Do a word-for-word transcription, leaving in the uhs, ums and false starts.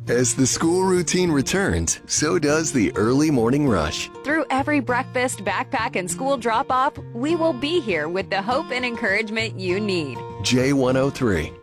As the school routine returns, so does the early morning rush. Through every breakfast, backpack, and school drop-off, we will be here with the hope and encouragement you need. J one oh three,